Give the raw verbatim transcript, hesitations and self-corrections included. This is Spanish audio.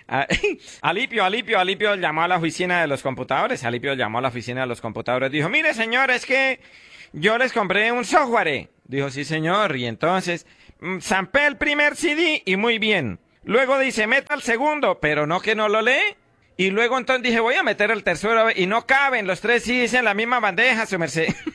Ah, Alipio, Alipio, Alipio llamó a la oficina de los computadores. Alipio llamó a la oficina de los computadores. Dijo, mire, señor, es que yo les compré un software. Dijo, sí, señor. Y entonces, mm, zampé el primer C D y muy bien. Luego dice, meta el segundo, pero no que no lo lee. Y luego entonces dije, voy a meter el tercero y no caben los tres C Ds en la misma bandeja, su merced.